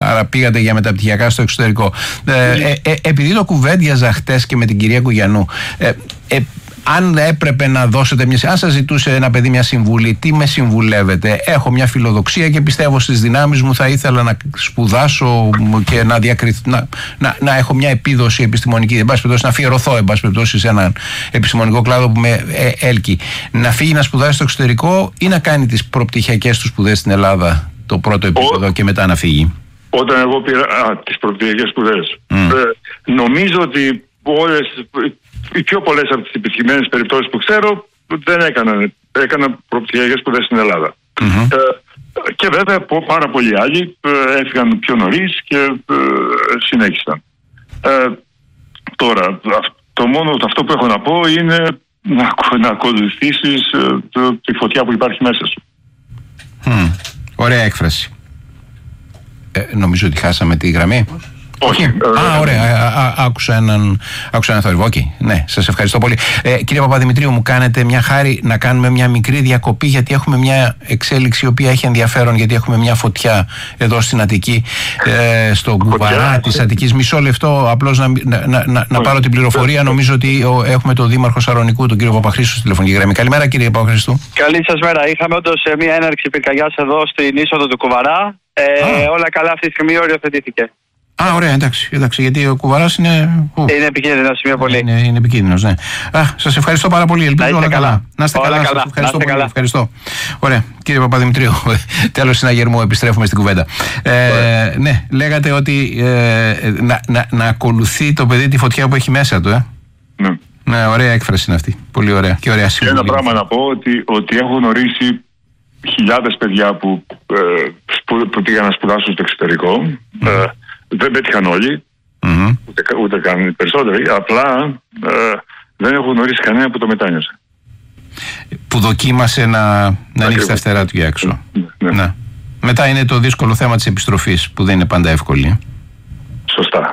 άρα πήγατε για μεταπτυχιακά στο εξωτερικό. Επειδή το κουβέντιαζα χτες και με την κυρία Κουγιανού, αν έπρεπε να δώσετε αν σας ζητούσε ένα παιδί μια συμβουλή, τι με συμβουλεύετε? Έχω μια φιλοδοξία και πιστεύω στις δυνάμεις μου, θα ήθελα να σπουδάσω και να έχω μια επίδοση επιστημονική, εν πάση περιπτώσει να αφιερωθώ εν πάση περιπτώσει σε έναν επιστημονικό κλάδο που με έλκει. Να φύγει να σπουδάσει στο εξωτερικό ή να κάνει τις προπτυχιακές του σπουδές στην Ελλάδα, το πρώτο επίπεδο, και μετά να φύγει? Όταν εγώ πήρα τις προπτυχιακές σπουδές, νομίζω ότι οι πιο πολλές από τις επιτυχημένες περιπτώσεις που ξέρω δεν έκαναν προπτυχιακές σπουδές στην Ελλάδα. Και βέβαια πάρα πολλοί άλλοι έφυγαν πιο νωρίς και συνέχισαν. Τώρα, αυτό που έχω να πω είναι να ακολουθήσεις τη φωτιά που υπάρχει μέσα σου. Ωραία έκφραση. Νομίζω ότι χάσαμε τη γραμμή. Όχι. Ωραία. Άκουσα έναν θόρυβο. Ναι, σας ευχαριστώ πολύ. Κύριε Παπαδημητρίου, μου κάνετε μια χάρη να κάνουμε μια μικρή διακοπή, γιατί έχουμε μια εξέλιξη η οποία έχει ενδιαφέρον, γιατί έχουμε μια φωτιά εδώ στην Αττική, στον κουβαρά της Αττικής. Μισό λεπτό, απλώς να πάρω την πληροφορία. Νομίζω ότι έχουμε τον Δήμαρχο Σαρονικού, τον κύριο Παπαχρήστου, στη τηλεφωνική γραμμή. Καλημέρα, κύριε Παπαχρήστου. Καλή σας μέρα. Είχαμε όντως μια έναρξη πυρκαγιάς εδώ στην είσοδο του Κουβαρά. Όλα καλά, αυτή τη στιγμή οριοθετήθηκε. Ωραία, εντάξει, γιατί ο κουβαράς είναι. Είναι επικίνδυνο σημείο πολύ. Είναι επικίνδυνος, ναι. Σας ευχαριστώ πάρα πολύ. Ελπίζω όλα καλά. Να είστε καλά. Σας ευχαριστώ πολύ. Ευχαριστώ. Ωραία. Κύριε Παπαδημητρίου, τέλος συναγερμού, επιστρέφουμε στην κουβέντα. Ναι, λέγατε ότι να ακολουθεί το παιδί τη φωτιά που έχει μέσα του, Ναι, ωραία έκφραση είναι αυτή. Πολύ ωραία και ωραία συμβουλή. Ένα πράγμα να πω, ότι έχω γνωρίσει χιλιάδες παιδιά που πήγαν να σπουδάσουν στο εξωτερικό. Δεν πέτυχαν όλοι, ούτε καν οι περισσότεροι, απλά δεν έχω γνωρίσει κανένα που το μετάνιωσε. Που δοκίμασε να ανοίξει τα φτερά του για έξω. Ναι. Μετά είναι το δύσκολο θέμα της επιστροφής, που δεν είναι πάντα εύκολη. Σωστά.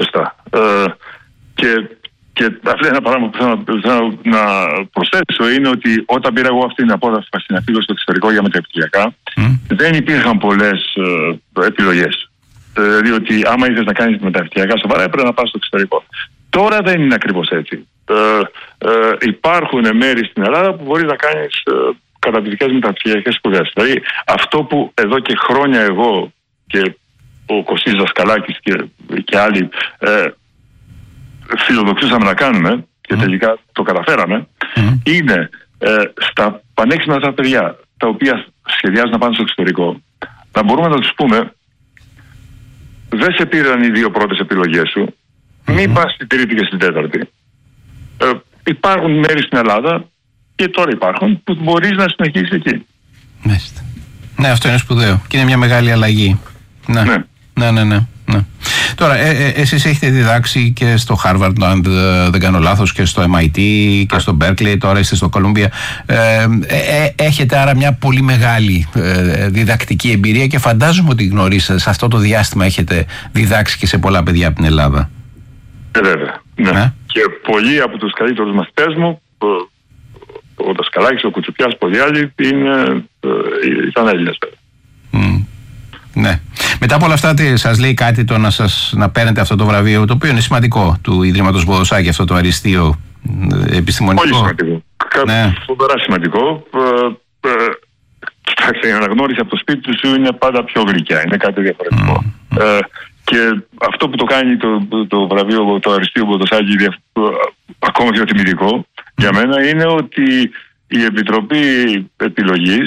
Και αυτό ένα πράγμα που θέλω να προσθέσω είναι ότι όταν πήρα εγώ αυτή την απόφαση να φύγω στο εξωτερικό για μεταπτυχιακά, δεν υπήρχαν πολλές επιλογές. Δηλαδή ότι άμα ήθελες να κάνεις μεταπτυχιακά σοβαρά έπρεπε να πας στο εξωτερικό. Τώρα δεν είναι ακριβώς έτσι. Υπάρχουν μέρη στην Ελλάδα που μπορείς να κάνεις καταπληκτικές μεταπτυχιακές σπουδές. Δηλαδή αυτό που εδώ και χρόνια εγώ και ο Κωστής Δασκαλάκης και άλλοι φιλοδοξούσαμε να κάνουμε και τελικά το καταφέραμε, είναι στα πανέξυπνα τα παιδιά τα οποία σχεδιάζουν να πάνε στο εξωτερικό, να μπορούμε να τους πούμε: δεν σε πήραν οι δύο πρώτες επιλογές σου, μην πας στην τρίτη και στην τέταρτη. Υπάρχουν μέρη στην Ελλάδα, και τώρα υπάρχουν, που μπορείς να συνεχίσεις εκεί. Ναι, αυτό είναι σπουδαίο και είναι μια μεγάλη αλλαγή. Ναι. Τώρα, εσείς έχετε διδάξει και στο Harvard, αν δεν κάνω λάθος, και στο MIT και στο Berkeley, τώρα είστε στο Columbia. Έχετε άρα μια πολύ μεγάλη διδακτική εμπειρία και φαντάζομαι ότι γνωρίζετε, σε αυτό το διάστημα έχετε διδάξει και σε πολλά παιδιά από την Ελλάδα. Βέβαια, ναι. Και πολλοί από τους καλύτερους μαθητές μου, ο Δασκαλάκης, ο Κουτσουπιάς, πολλοί άλλοι, ήταν Έλληνες. Ναι. Μετά από όλα αυτά, σας λέει κάτι το να παίρνετε αυτό το βραβείο, το οποίο είναι σημαντικό, του Ιδρύματος Βοδοσάκη, αυτό το αριστείο επιστημονικό? Πολύ σημαντικό. Φοβερά σημαντικό. Κοιτάξτε, η αναγνώριση από το σπίτι σου είναι πάντα πιο γλυκιά, είναι κάτι διαφορετικό. Και αυτό που το κάνει το βραβείο, το αριστείο Βοδοσάκη, ακόμα πιο τιμητικό για μένα, είναι ότι η Επιτροπή Επιλογής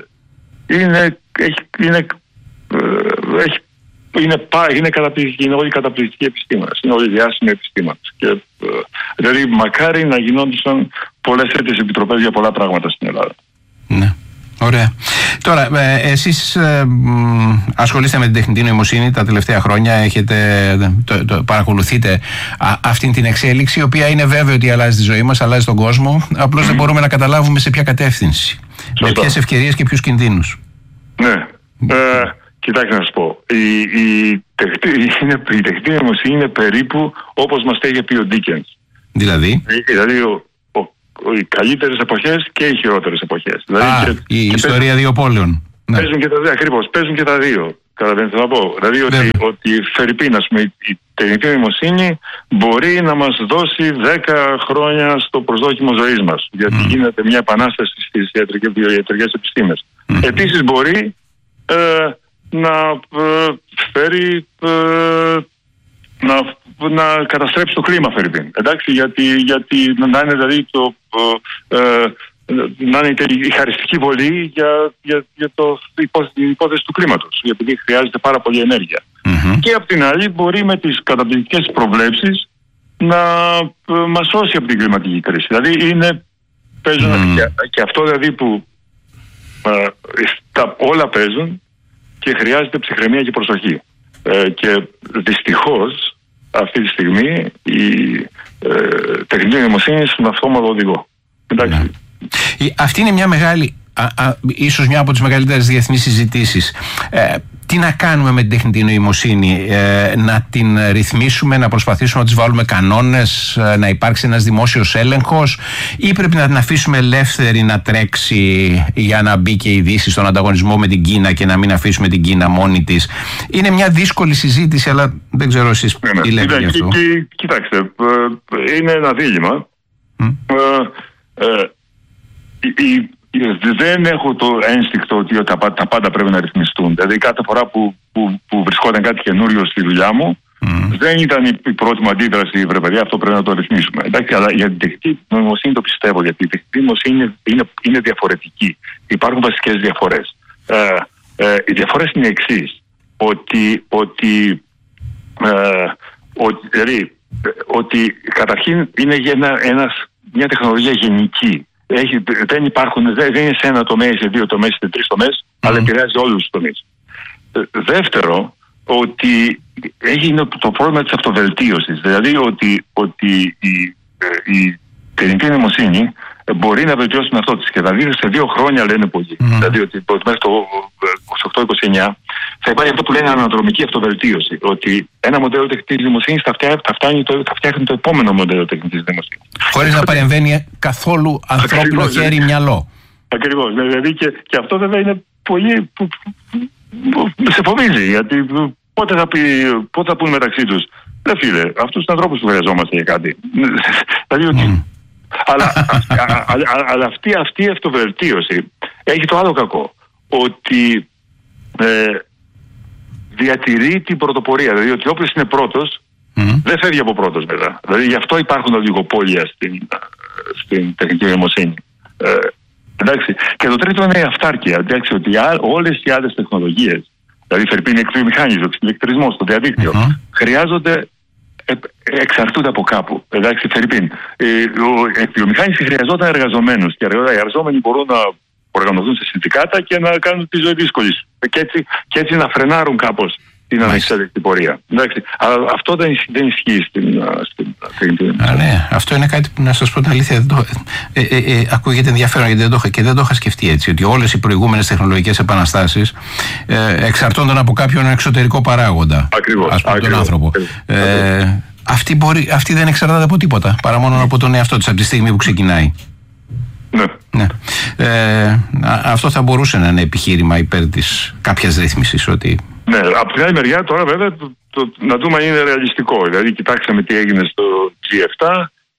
είναι καταπληκτική, είναι όλοι καταπληκτικοί επιστήμονες, είναι όλοι διάσημοι επιστήμονες. Δηλαδή, μακάρι να γινόντουσαν πολλές τέτοιες επιτροπές για πολλά πράγματα στην Ελλάδα. Ναι, ωραία. Τώρα, εσείς ασχολείστε με την τεχνητή νοημοσύνη τα τελευταία χρόνια, παρακολουθείτε αυτήν την εξέλιξη, η οποία είναι βέβαιο ότι αλλάζει τη ζωή μας, αλλάζει τον κόσμο, απλώς δεν μπορούμε να καταλάβουμε σε ποια κατεύθυνση, με ποιες ευκαιρίες και ποιους κινδύνους. Ναι. Κοιτάξτε να σας πω, η τεχνητή νοημοσύνη είναι περίπου όπως μας τα είχε πει ο Ντίκενς. Δηλαδή οι καλύτερες εποχές και οι χειρότερες εποχές. Η ιστορία δύο πόλεων. Ναι. Παίζουν και τα δύο, ακριβώς, παίζουν και τα δύο. Καταλαβαίνετε να πω. Δηλαδή ότι φερειπίν, ας πούμε, η τεχνητή νοημοσύνη μπορεί να μας δώσει 10 χρόνια στο προσδόκιμο ζωής μας. Γιατί γίνεται μια επανάσταση στις ιατρικές επιστήμες. Επίσης μπορεί να φέρει να καταστρέψει το κλίμα, φερειπίν. Εντάξει, γιατί να είναι δηλαδή να είναι η χαριστική βολή για την υπόθεση του κλίματος, επειδή χρειάζεται πάρα πολύ ενέργεια. Και απ' την άλλη μπορεί με τις καταπληκτικές προβλέψεις να μας σώσει από την κλιματική κρίση. Δηλαδή παίζουν και αυτό δηλαδή που όλα παίζουν και χρειάζεται ψυχραιμία και προσοχή. Και δυστυχώς αυτή τη στιγμή η τεχνητή νοημοσύνη στον αυτόματο οδηγό. Εντάξει. Αυτή είναι μια μεγάλη, ίσως μια από τις μεγαλύτερες διεθνείς συζητήσεις. Τι να κάνουμε με την τεχνητή νοημοσύνη, να την ρυθμίσουμε, να προσπαθήσουμε να τις βάλουμε κανόνες, να υπάρξει ένας δημόσιος έλεγχος, ή πρέπει να την αφήσουμε ελεύθερη να τρέξει για να μπει και η Δύση στον ανταγωνισμό με την Κίνα και να μην αφήσουμε την Κίνα μόνη της? Είναι μια δύσκολη συζήτηση, αλλά δεν ξέρω εσείς τι λέτε γι' αυτό. Κοιτάξτε, είναι ένα δίλημμα. Δεν έχω το ένστικτο ότι τα πάντα πρέπει να ρυθμιστούν. Δηλαδή κάθε φορά που βρισκόταν κάτι καινούριο στη δουλειά μου, δεν ήταν η πρώτη μου αντίδραση, βρε παιδιά, αυτό πρέπει να το ρυθμίσουμε. Εντάξει, αλλά για την τεχνητή νοημοσύνη το πιστεύω, γιατί η τεχνητή νοημοσύνη είναι διαφορετική. Υπάρχουν βασικές διαφορές. Οι διαφορές είναι εξής. Ότι καταρχήν είναι μια τεχνολογία γενική. Δεν είναι σε ένα τομέα, σε δύο τομείς, σε τρεις τομείς, αλλά επηρεάζει όλους τους τομείς. Δεύτερο, ότι έχει το πρόβλημα της αυτοβελτίωσης. Δηλαδή ότι η τεχνητή νοημοσύνη μπορεί να βελτιώσει τον εαυτό της. Και δηλαδή σε 2 χρόνια λένε πολλοί. Δηλαδή ότι μέχρι το 28-29 θα υπάρχει αυτό που λένε αναδρομική αυτοβελτίωση. Ότι ένα μοντέλο τεχνητής νοημοσύνης θα φτιάχνει το επόμενο μοντέλο τεχνητής νοημοσύνης. Χωρίς να παρεμβαίνει καθόλου ανθρώπινο χέρι, μυαλό. Ακριβώς. Δηλαδή και αυτό βέβαια είναι πολύ που σε φοβίζει. Γιατί πότε θα πούν μεταξύ τους, δεν φίλε, αυτούς τους ανθρώπους που χρειαζόμαστε για κάτι. Δηλαδή ότι. Αλλά αυτή η αυτοβελτίωση έχει το άλλο κακό, ότι διατηρεί την πρωτοπορία. Δηλαδή ότι όποιος είναι πρώτος δεν φεύγει από πρώτος μετά. Δηλαδή γι' αυτό υπάρχουν ολιγοπόλια στην τεχνητή νοημοσύνη. Εντάξει. Και το τρίτο είναι η αυτάρκεια. Εντάξει, ότι όλες οι άλλες τεχνολογίες, δηλαδή φερειπίν η εκβιομηχάνηση, ο ηλεκτρισμός, το διαδίκτυο, χρειάζονται, εξαρτούνται από κάπου. Εντάξει, φερειπίν. Η εκβιομηχάνηση χρειαζόταν εργαζομένους και οι εργαζόμενοι μπορούν να οργανωθούν σε συνδικάτα και να κάνουν τη ζωή δύσκολη. Και έτσι να φρενάρουν κάπως την ανεξέλεκτη πορεία. Εντάξει, αλλά αυτό δεν ισχύει στην ναι, αυτό είναι κάτι που, να σας πω την αλήθεια, ακούγεται ενδιαφέρον, γιατί δεν το είχα σκεφτεί έτσι, ότι όλες οι προηγούμενες τεχνολογικές επαναστάσεις εξαρτώνταν από κάποιον εξωτερικό παράγοντα. Ακριβώς. Τον άνθρωπο. Αυτή δεν εξαρτάται από τίποτα, παρά μόνο από τον εαυτό της, από τη στιγμή που ξεκινάει. Ναι. Αυτό θα μπορούσε να είναι επιχείρημα υπέρ της κάποιας ρύθμισης, ότι. Ναι, από την άλλη μεριά τώρα βέβαια να δούμε αν είναι ρεαλιστικό. Δηλαδή κοιτάξαμε τι έγινε στο G7,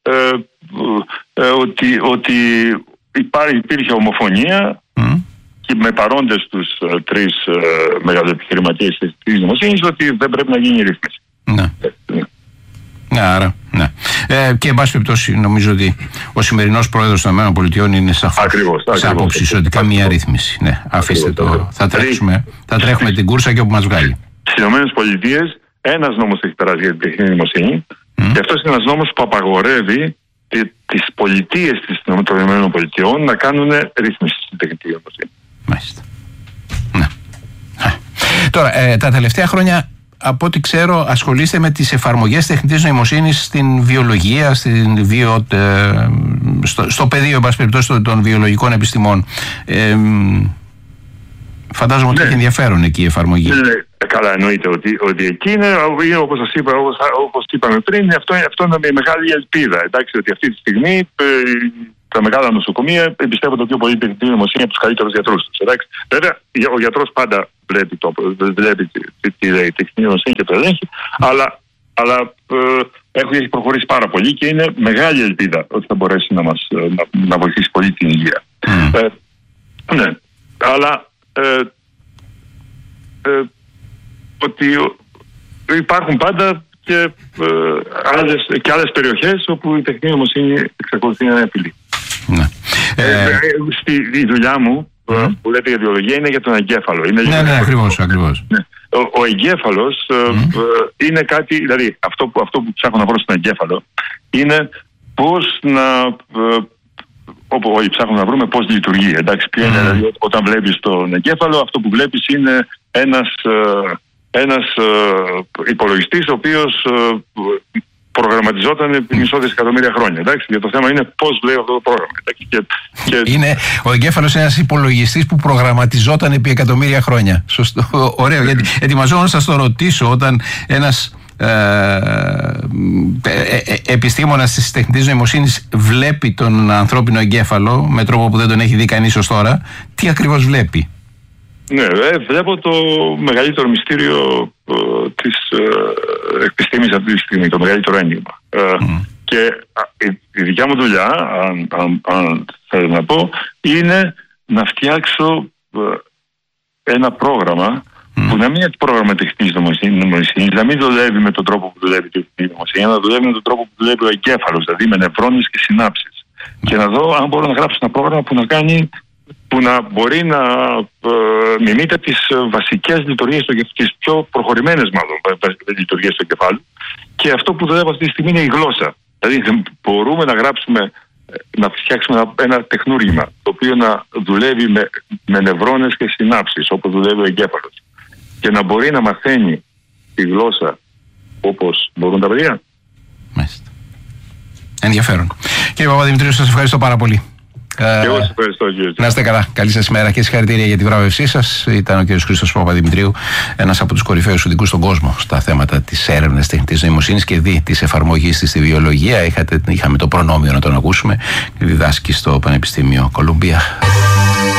ότι υπήρχε ομοφωνία και με παρόντες τους 3 μεγαλοεπιχειρηματίες της νοημοσύνης ότι δεν πρέπει να γίνει ρύθμιση. Ναι, άρα, ναι. Και εν πάση περιπτώσει, νομίζω ότι ο σημερινός πρόεδρος των ΗΠΑ είναι σαφώς άποψης ότι καμία ρύθμιση. Ναι, αφήστε το. Θα τρέχουμε την κούρσα και όπου μας βγάλει. Στις ΗΠΑ ένας νόμος έχει περάσει για την τεχνητή νοημοσύνη και αυτός είναι ένας νόμος που απαγορεύει τις πολιτείες των ΗΠΑ να κάνουν ρύθμιση στην τεχνητή νοημοσύνη. Μάλιστα. Ναι. Τώρα, τα τελευταία χρόνια, από ό,τι ξέρω, ασχολείστε με τις εφαρμογές τεχνητής νοημοσύνης στην βιολογία, στο πεδίο, εν πάση περιπτώσει, των βιολογικών επιστημών. Φαντάζομαι ότι έχει ενδιαφέρον εκεί η εφαρμογή. Καλά, εννοείται ότι εκεί είναι, όπως σας είπα, όπως είπαμε πριν, αυτό είναι μια μεγάλη ελπίδα. Εντάξει, ότι αυτή τη στιγμή τα μεγάλα νοσοκομεία εμπιστεύονται πιο πολύ την τεχνητή νοημοσύνη από τους καλύτερους γιατρούς τους. Βέβαια, ο γιατρός πάντα βλέπει τι λέει η τεχνητή νοημοσύνη και το ελέγχει, αλλά έχει προχωρήσει πάρα πολύ και είναι μεγάλη ελπίδα ότι θα μπορέσει να βοηθήσει πολύ την υγεία. Ναι, αλλά ότι υπάρχουν πάντα και άλλες περιοχές όπου η τεχνητή νοημοσύνη εξακολουθεί να είναι απειλή. Στη δουλειά μου που λέτε για βιολογία είναι για τον εγκέφαλο. Ναι, ακριβώς. Ο εγκέφαλος είναι κάτι, δηλαδή αυτό που ψάχνω να βρω στον εγκέφαλο είναι πώς όλοι ψάχνουμε να βρούμε πώς λειτουργεί. Εντάξει, ποιο είναι, δηλαδή, όταν βλέπεις τον εγκέφαλο, αυτό που βλέπεις είναι ένας υπολογιστής ο οποίος προγραμματιζόταν επί μισό δισεκατομμύρια χρόνια. Εντάξει, και το θέμα είναι πώς λέει αυτό το πρόγραμμα. Είναι ο εγκέφαλος ένας υπολογιστής που προγραμματιζόταν επί εκατομμύρια χρόνια. Σωστό, ωραίο, γιατί ετοιμαζόμουν να σας το ρωτήσω όταν ένας επιστήμονας της τεχνητής νοημοσύνης βλέπει τον ανθρώπινο εγκέφαλο με τρόπο που δεν τον έχει δει κανείς ως τώρα, τι ακριβώς βλέπει? Ναι, βλέπω το μεγαλύτερο μυστήριο της επιστήμης αυτή τη στιγμή, το μεγαλύτερο ένιγμα. Και η δικιά μου δουλειά, αν θέλω να πω, είναι να φτιάξω ένα πρόγραμμα που να μην είναι πρόγραμμα τεχνητής νοημοσύνης, να μην δουλεύει με τον τρόπο που δουλεύει η τεχνητή νοημοσύνη, να δουλεύει με τον τρόπο που δουλεύει ο εγκέφαλος, δηλαδή με νευρώνες και συνάψεις. Και να δω αν μπορώ να γράψω ένα πρόγραμμα που να μπορεί να μιμείται τις βασικές λειτουργίες, τις πιο προχωρημένες μάλλον λειτουργίες του εγκεφάλου. Και αυτό που δουλεύω αυτή τη στιγμή είναι η γλώσσα. Δηλαδή μπορούμε να φτιάξουμε ένα τεχνούργημα το οποίο να δουλεύει με νευρώνες και συνάψεις όπως δουλεύει ο εγκέφαλος και να μπορεί να μαθαίνει τη γλώσσα όπως μπορούν τα παιδιά. Μάλιστα. Ενδιαφέρον. Κύριε Παπαδημητρίου, σας ευχαριστώ πάρα πολύ. Και εγώ σας ευχαριστώ, κύριε. Να είστε καλά. Καλή σας ημέρα και συγχαρητήρια για τη βράβευσή σας. Ήταν ο κύριος Χρήστος Παπαδημητρίου, ένας από τους κορυφαίους ειδικούς στον κόσμο στα θέματα της έρευνας τεχνητής νοημοσύνης και της εφαρμογής της στη βιολογία. Είχαμε το προνόμιο να τον ακούσουμε. Διδάσκει στο Πανεπιστήμιο Κολουμπία.